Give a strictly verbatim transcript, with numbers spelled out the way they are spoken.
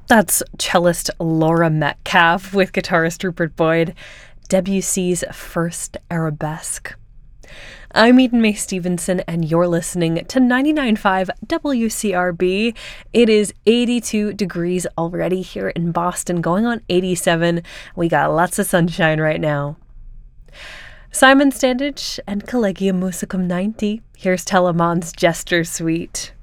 That's cellist Laura Metcalf with guitarist Rupert Boyd, Debussy's First Arabesque. I'm Eden May Stevenson, and you're listening to ninety-nine point five W C R B. It is eighty-two degrees already here in Boston, going on eighty-seven. We got lots of sunshine right now. Simon Standage and Collegium Musicum ninety. Here's Telemann's Jester Suite.